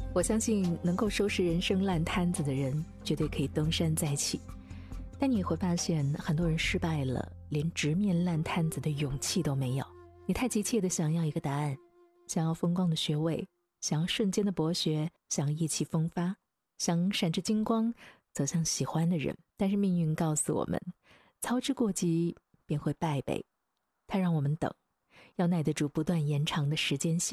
我相信能够收拾人生烂摊子的人绝对可以东山再起，但你也会发现很多人失败了，连直面烂摊子的勇气都没有。你太急切地想要一个答案，想要风光的学位，想要瞬间的博学，想要意气风发，想闪着金光走向喜欢的人。但是命运告诉我们，操之过急便会败北，它让我们等，要耐得住不断延长的时间线。